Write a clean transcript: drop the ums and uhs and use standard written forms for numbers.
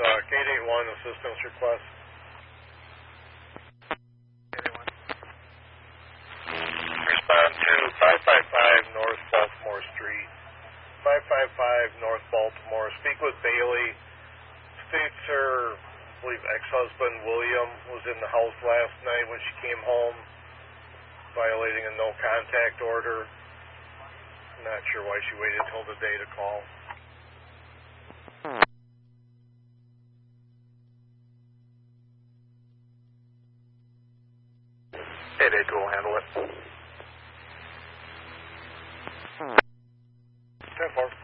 K81 assistance request. Respond to 555 North Baltimore Street. 555 North Baltimore. Speak with Bailey. States her, I believe, ex-husband William was in the house last night when she came home, violating a no-contact order. Not sure why she waited until the day to call. Hey, they will handle it. 10-4.